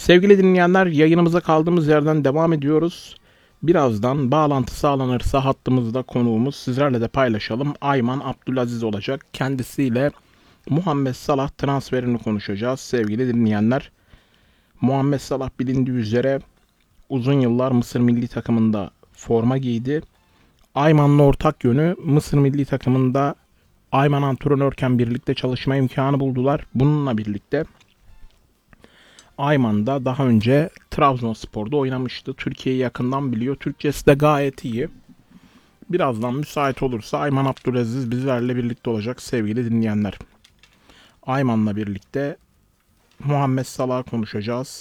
Sevgili dinleyenler, yayınımıza kaldığımız yerden devam ediyoruz. Birazdan bağlantı sağlanırsa hattımızda konuğumuz sizlerle de paylaşalım. Ayman Abdülaziz olacak. Kendisiyle Muhammed Salah transferini konuşacağız sevgili dinleyenler. Muhammed Salah bilindiği üzere uzun yıllar Mısır milli takımında forma giydi. Ayman'la ortak yönü Mısır milli takımında Ayman antrenörken birlikte çalışma imkanı buldular. Bununla birlikte Ayman da daha önce Trabzonspor'da oynamıştı. Türkiye'yi yakından biliyor. Türkçesi de gayet iyi. Birazdan müsait olursa Ayman Abdülaziz bizlerle birlikte olacak sevgili dinleyenler. Ayman'la birlikte Muhammed Salah'ı konuşacağız.